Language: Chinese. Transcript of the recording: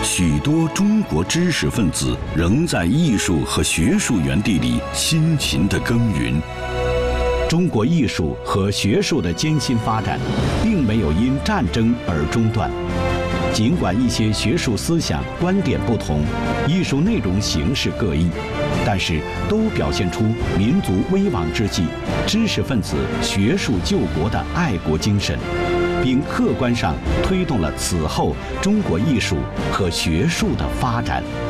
许多中国知识分子仍在艺术和学术园地里辛勤地耕耘。 中国艺术和学术的艰辛发展，并没有因战争而中断。尽管一些学术思想观点不同，艺术内容形式各异，但是都表现出民族危亡之际，知识分子学术救国的爱国精神，并客观上推动了此后中国艺术和学术的发展。